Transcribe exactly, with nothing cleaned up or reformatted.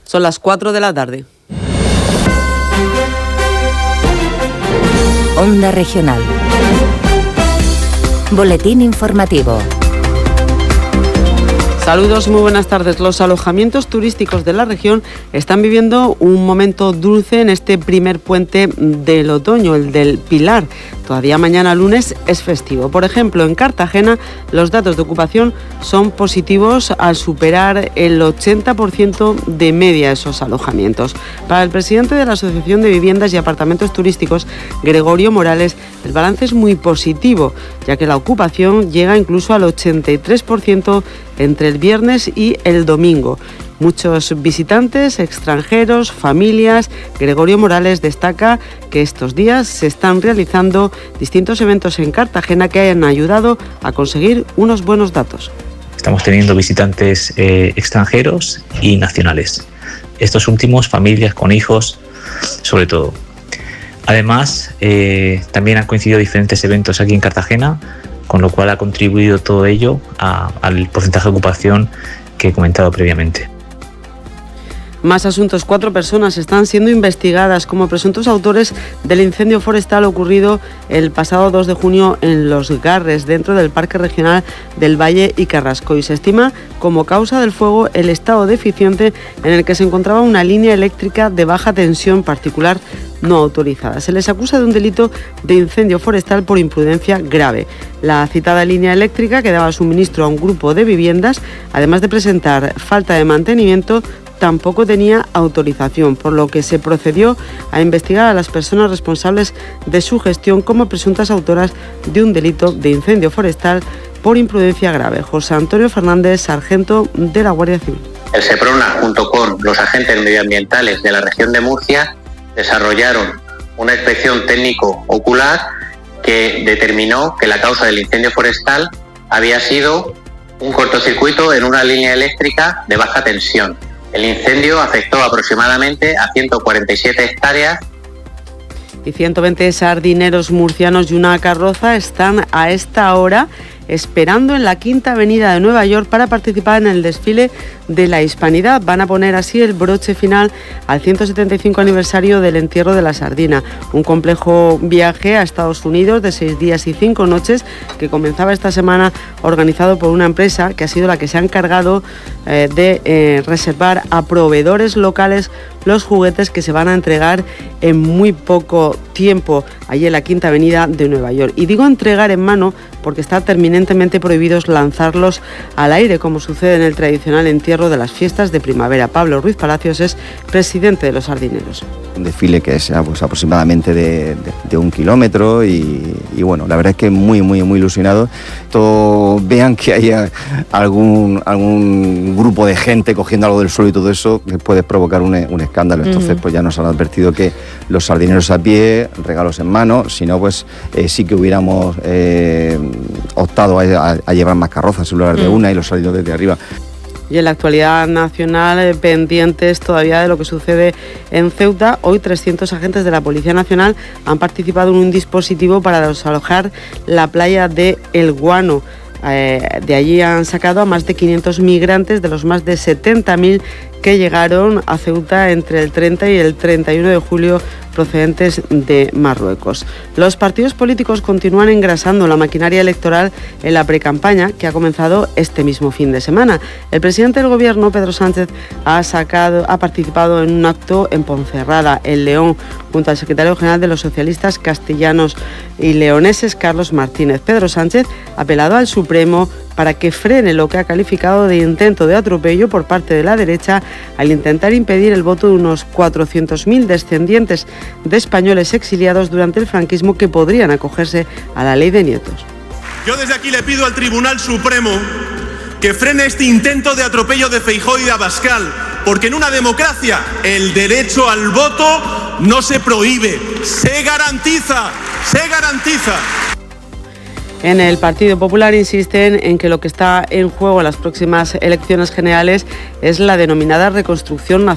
Son las cuatro de la tarde. Onda Regional. Boletín informativo. Saludos, muy buenas tardes. Los alojamientos turísticos de la región están viviendo un momento dulce en este primer puente del otoño, el del Pilar. Todavía mañana lunes es festivo. Por ejemplo, en Cartagena los datos de ocupación son positivos al superar el ochenta por ciento de media esos alojamientos. Para el presidente de la Asociación de Viviendas y Apartamentos Turísticos, Gregorio Morales, el balance es muy positivo, ya que la ocupación llega incluso al ochenta y tres por ciento entre el viernes y el domingo. Muchos visitantes, extranjeros, familias. Gregorio Morales destaca que estos días se están realizando distintos eventos en Cartagena que hayan ayudado a conseguir unos buenos datos. Estamos teniendo visitantes eh, extranjeros y nacionales. Estos últimos, familias con hijos, sobre todo. Además, eh, también han coincidido diferentes eventos aquí en Cartagena, con lo cual ha contribuido todo ello a, al porcentaje de ocupación que he comentado previamente. Más asuntos. Cuatro personas están siendo investigadas como presuntos autores del incendio forestal ocurrido el pasado dos de junio en Los Garres, dentro del Parque Regional del Valle y Carrasco. Y se estima como causa del fuego el estado deficiente en el que se encontraba una línea eléctrica de baja tensión particular no autorizada. Se les acusa de un delito de incendio forestal por imprudencia grave. La citada línea eléctrica que daba suministro a un grupo de viviendas, además de presentar falta de mantenimiento, tampoco tenía autorización, por lo que se procedió a investigar a las personas responsables de su gestión como presuntas autoras de un delito de incendio forestal por imprudencia grave. José Antonio Fernández, sargento de la Guardia Civil. El SEPRONA, junto con los agentes medioambientales de la región de Murcia, desarrollaron una inspección técnico-ocular que determinó que la causa del incendio forestal había sido un cortocircuito en una línea eléctrica de baja tensión. El incendio afectó aproximadamente a ciento cuarenta y siete hectáreas. Y ciento veinte sardineros murcianos y una carroza están a esta hora esperando en la Quinta Avenida de Nueva York para participar en el desfile de la Hispanidad. Van a poner así el broche final al ciento setenta y cinco aniversario del entierro de la sardina, un complejo viaje a Estados Unidos de seis días y cinco noches que comenzaba esta semana, organizado por una empresa que ha sido la que se ha encargado eh, de eh, reservar a proveedores locales los juguetes que se van a entregar en muy poco tiempo allí en la Quinta Avenida de Nueva York. Y digo entregar en mano porque está terminantemente prohibidos lanzarlos al aire, como sucede en el tradicional entierro de las fiestas de primavera. Pablo Ruiz Palacios es presidente de los sardineros. Un desfile que es pues, aproximadamente de, de, de un kilómetro y, y bueno, la verdad es que muy, muy, muy ilusionado. Todo, vean que haya algún, algún grupo de gente cogiendo algo del suelo y todo eso, que puede provocar un, un escándalo. Entonces, pues ya nos han advertido que los sardineros a pie, regalos en mano, si no, pues eh, sí que hubiéramos eh, optado a, a, a llevar más carrozas en lugar de una y los sardineros desde arriba. Y en la actualidad nacional, eh, pendientes todavía de lo que sucede en Ceuta, hoy trescientos agentes de la Policía Nacional han participado en un dispositivo para desalojar la playa de El Guano. Eh, de allí han sacado a más de quinientos migrantes de los más de setenta mil que llegaron a Ceuta entre el treinta y el treinta y uno de julio procedentes de Marruecos. Los partidos políticos continúan engrasando la maquinaria electoral en la precampaña que ha comenzado este mismo fin de semana. El presidente del Gobierno, Pedro Sánchez, ha sacado, ha participado en un acto en Ponferrada, en León, junto al secretario general de los socialistas castellanos y leoneses, Carlos Martínez. Pedro Sánchez ha apelado al Supremo para que frene lo que ha calificado de intento de atropello por parte de la derecha al intentar impedir el voto de unos cuatrocientos mil descendientes de españoles exiliados durante el franquismo que podrían acogerse a la ley de nietos. Yo desde aquí le pido al Tribunal Supremo que frene este intento de atropello de Feijóo y de Abascal, porque en una democracia el derecho al voto no se prohíbe, se garantiza, se garantiza. En el Partido Popular insisten en que lo que está en juego en las próximas elecciones generales es la denominada reconstrucción nacional.